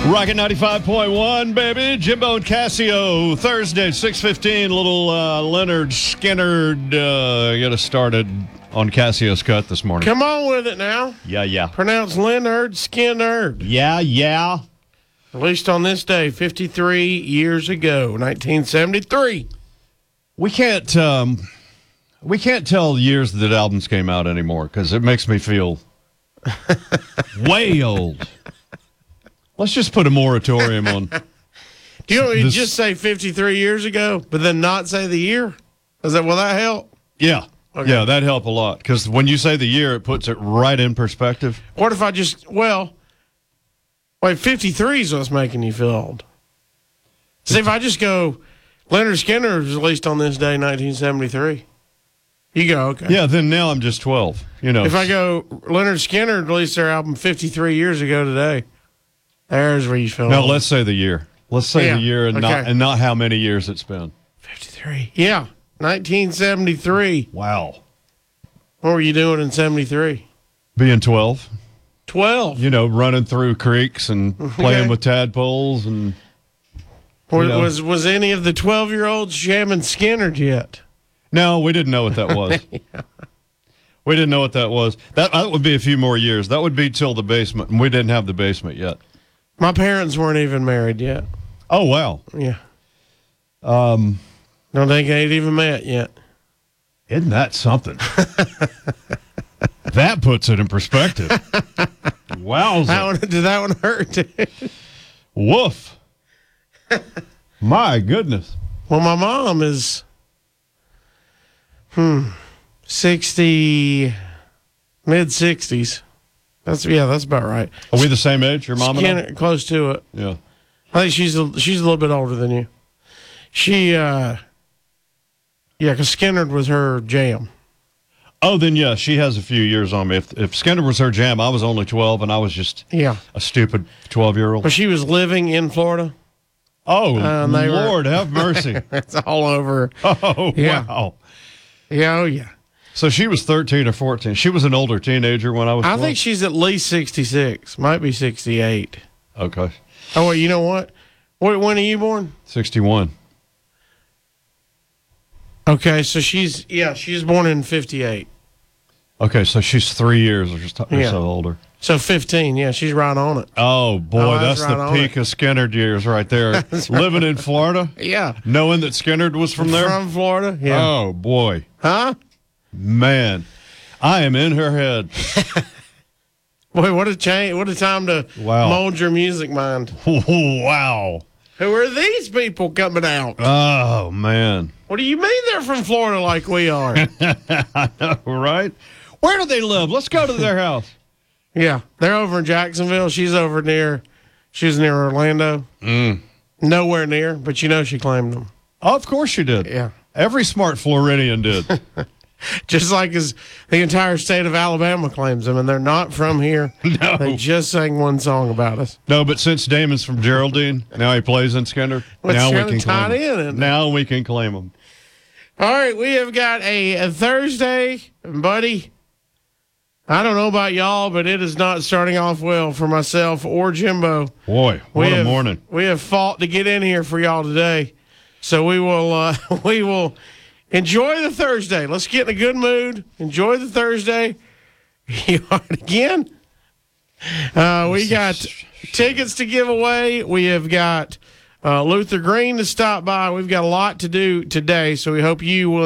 Rocket 95.1, baby. Jimbo and Casio, Thursday, 6:15. Little Leonard Skinnard get us started on Casio's cut this morning. Come on with it now. Yeah. Pronounced Leonard Skinnard. Yeah. Released on this day 53 years ago, 1973. We can't tell the years that albums came out anymore because it makes me feel way old. Let's just put a moratorium on. Do you want me to just say 53 years ago, but then not say the year? Will that help? Yeah. Okay. Yeah, that'd help a lot. Because when you say the year, it puts it right in perspective. What if I just, 53 is what's making you feel old. See, if I just go, Leonard Skinner was released on this day, 1973. You go, okay. Yeah, then now I'm just 12. If I go, Leonard Skinner released their album 53 years ago today. There's where you feel No, old. let's say the year. Let's say the year and not how many years it's been. 53. Yeah, 1973. Wow. What were you doing in 73? Being 12. 12. Running through creeks and playing with tadpoles and. Was any of the 12-year-olds jamming Skinnerd yet? No, we didn't know what that was. We didn't know what that was. That would be a few more years. That would be till the basement, and we didn't have the basement yet. My parents weren't even married yet. Oh, wow. Yeah. Don't think they'd even met yet. Isn't that something? That puts it in perspective. Wowza. Did that one hurt, dude? Woof. My goodness. Well, my mom is 60, mid-60s. That's about right. Are we the same age, your mom and I? Close to it. Yeah. I think she's a little bit older than you. Because Skinnerd was her jam. Oh, then yeah, she has a few years on me. If Skinner was her jam, I was only 12, and I was just a stupid 12-year-old. But she was living in Florida. Oh, Lord, have mercy. It's all over. Oh, yeah. Wow. Yeah, oh, yeah. So she was 13 or 14. She was an older teenager when I was 12. I think she's at least 66. Might be 68. Okay. Oh, wait, you know what? When are you born? 61. Okay, so she's born in 58. Okay, so she's 3 years or so older. So 15, yeah, she's right on it. Oh, boy, that's right the peak of Skinnerd years right there. Living in Florida? Yeah. Knowing that Skinnerd was from there? From Florida, yeah. Oh, boy. Huh? Man, I am in her head. Boy, what a change. What a time to mold your music mind. Wow. Who are these people coming out? Oh, man. What do you mean they're from Florida like we are? I know, right? Where do they live? Let's go to their house. Yeah, they're over in Jacksonville. She was near Orlando. Nowhere near, but she claimed them. Oh, of course she did. Yeah. Every smart Floridian did. Just like the entire state of Alabama claims them, and they're not from here. No. They just sang one song about us. No, but since Damon's from Geraldine, now he plays in Skinner. Now we can claim him. Now we can claim him. All right, we have got a Thursday, buddy. I don't know about y'all, but it is not starting off well for myself or Jimbo. Boy, what a morning. We have fought to get in here for y'all today. So we will enjoy the Thursday. Let's get in a good mood. Enjoy the Thursday. You are again. We got tickets to give away. We have got Luther Green to stop by. We've got a lot to do today, so we hope you will